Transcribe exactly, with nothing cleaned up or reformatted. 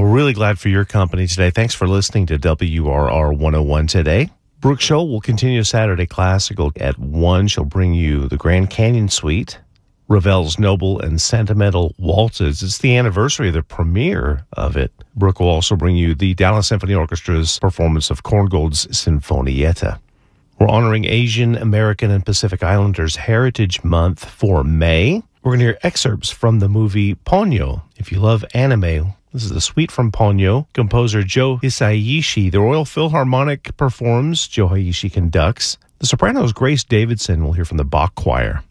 We're really glad for your company today. Thanks for listening to W R R one oh one today. Brooke Scholl will continue Saturday Classical at one. She'll bring you the Grand Canyon Suite, Ravel's Noble and Sentimental Waltzes. It's the anniversary of the premiere of it. Brooke will also bring you the Dallas Symphony Orchestra's performance of Korngold's Sinfonietta. We're honoring Asian American and Pacific Islanders Heritage Month for May. We're going to hear excerpts from the movie Ponyo. If you love anime, this is the suite from Ponyo. Composer Joe Hisaishi. The Royal Philharmonic performs. Joe Hisaishi conducts. The soprano is Grace Davidson. We'll hear from the Bach Choir.